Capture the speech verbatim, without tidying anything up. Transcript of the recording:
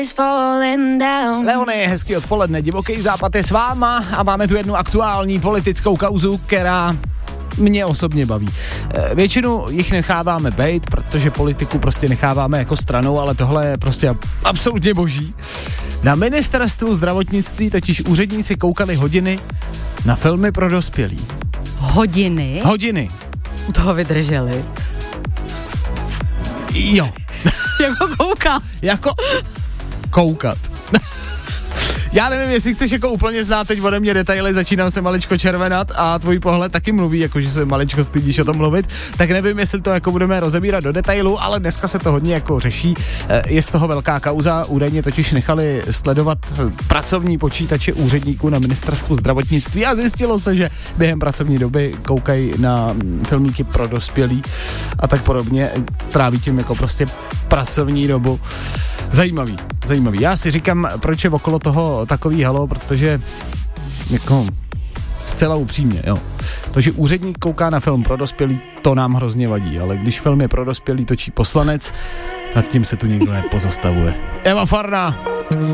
Leony, hezký odpoledne, Divoký západ je s váma a máme tu jednu aktuální politickou kauzu, která mě osobně baví. Většinu jich necháváme bejt, protože politiku prostě necháváme jako stranou, ale tohle je prostě absolutně boží. Na ministerstvu zdravotnictví totiž úředníci koukali hodiny na filmy pro dospělí. Hodiny? Hodiny. U toho vydrželi. Jo. Jako koukat. Jako koukat. Já nevím, jestli chceš jako úplně znát teď ode mě detaily, začínám se maličko červenat a tvůj pohled taky mluví, jakože se maličko stydíš o tom mluvit, tak nevím, jestli to jako budeme rozebírat do detailu, ale dneska se to hodně jako řeší, je z toho velká kauza, údajně totiž nechali sledovat pracovní počítače úředníků na ministerstvu zdravotnictví a zjistilo se, že během pracovní doby koukají na filmíky pro dospělí a tak podobně, tráví tím jako prostě pracovní dobu. Zajímavý, zajímavý. Já si říkám, proč je okolo toho takový halo, protože jako zcela upřímně, jo. To, že úředník kouká na film pro dospělý, to nám hrozně vadí, ale když film je pro dospělý, točí poslanec, nad tím se tu nikdo nepozastavuje. Eva Farná.